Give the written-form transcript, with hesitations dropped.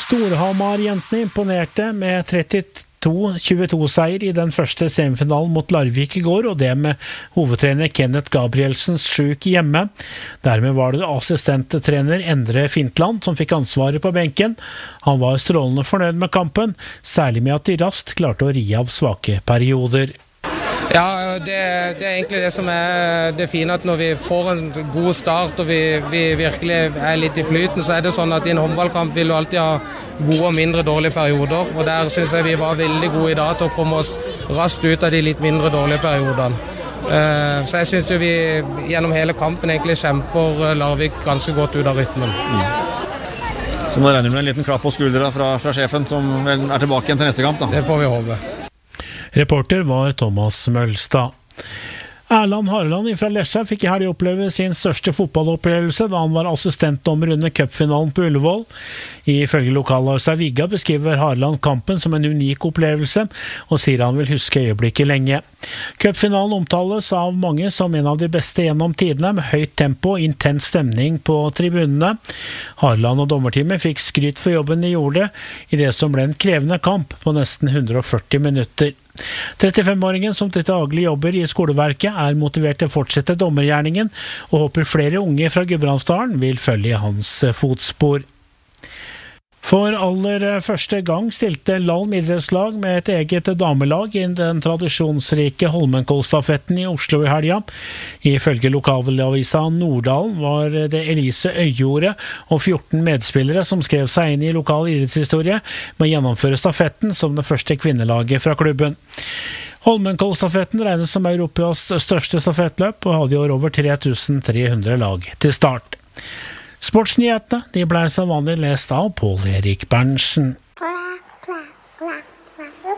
Storhamar-jentene imponerte med 32-22-seier i den første semifinalen mot Larvik i går, og det med hovedtrener Kenneth Gabrielsens syk hjemme. Dermed var det assistenttrener Endre Fintland som fikk ansvaret på benken. Han var strålende fornøyd med kampen, særlig med at de raskt klarte å ri av svake perioder. Ja, det er egentlig det som er det fine, at når vi får en god start og vi virkelig er litt i flyten, så er det sånn at i en håndballkamp vil du alltid ha gode og mindre dårlige perioder, og der synes jeg vi var veldig gode i dag til å komme oss raskt ut av de litt mindre dårlige periodene. Så jeg synes jo vi gjennom hele kampen egentlig kjemper Larvik ganske godt ut av rytmen. Så nå regner du med en liten klapp på skuldra fra sjefen, som vel er tilbake igjen til neste kamp da? Det får vi håpe. Reporter var Thomas Mølstad. Erland Harland fra Lesja fikk i helg oppleve sin største fotballopplevelse da han var assistentdommer under cupfinalen på Ullevål. Ifølge lokalhuset Vigga beskriver Harland kampen som en unik opplevelse, og sier han vil huske øyeblikket lenge. Cupfinalen omtales av mange som en av de beste gjennom tidene, med høyt tempo og intens stemning på tribunene. Harland og dommerteamet fikk skryt for jobben de gjorde i det som ble en krevende kamp på nesten 140 minutter. 35-åringen som til daglig jobber i skoleverket er motivert til å fortsette dommergjerningen, og håper flere unge fra Gudbrandsdalen vil følge hans fotspor. For aller første gang stilte Lalm idrettslag med et eget damelag i den tradisjonsrike Holmenkollstafetten i Oslo i helga. Ifølge lokalavisa Norddalen var det Elise Øyjordet og 14 medspillere som skrev seg inn i lokal idrettshistorie med å gjennomføre stafetten som det første kvinnelaget fra klubben. Holmenkollstafetten regnes som Europas største stafettløp og hadde i år over 3300 lag til start. Sportsnyhetene de ble som vanlig lest av Pål Erik Berntsen.